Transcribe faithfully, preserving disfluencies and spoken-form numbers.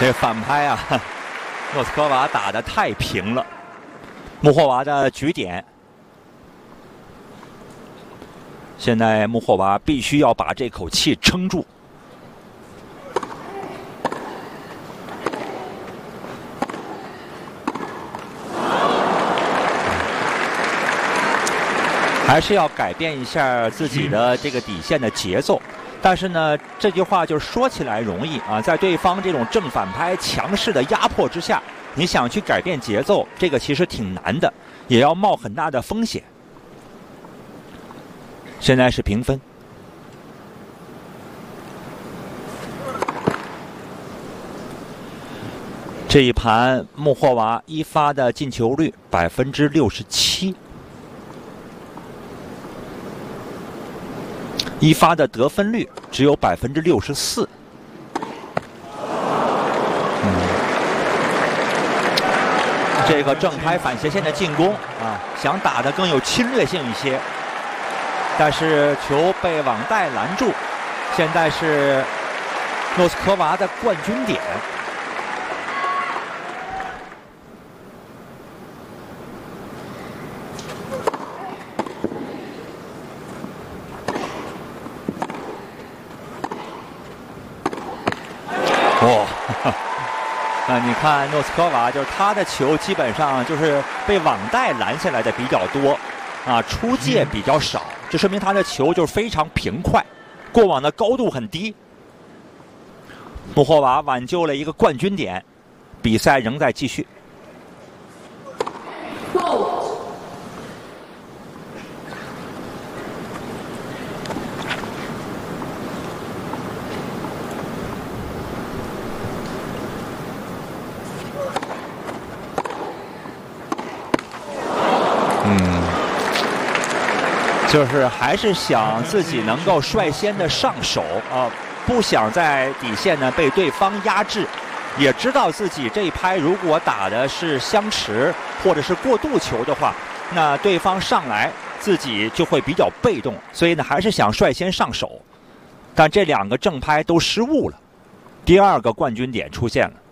这反拍啊，诺斯科娃打得太平了。穆霍娃的局点，现在穆霍娃必须要把这口气撑住。还是要改变一下自己的这个底线的节奏，但是呢，这句话就是说起来容易啊，在对方这种正反拍强势的压迫之下，你想去改变节奏，这个其实挺难的，也要冒很大的风险。现在是平分。这一盘穆霍娃一发的进球率百分之六十七。一发的得分率只有百分之六十四。嗯，这个正拍反斜线的进攻啊，想打得更有侵略性一些，但是球被网带拦住。现在是诺斯科娃的冠军点。哦，那你看诺斯科娃，就是他的球基本上就是被网带拦下来的比较多，啊，出界比较少，这说明他的球就是非常平快，过网的高度很低。穆霍娃挽救了一个冠军点，比赛仍在继续。嗯，就是还是想自己能够率先的上手啊，不想在底线呢被对方压制，也知道自己这一拍如果打的是相持或者是过渡球的话，那对方上来自己就会比较被动，所以呢还是想率先上手，但这两个正拍都失误了，第二个冠军点出现了。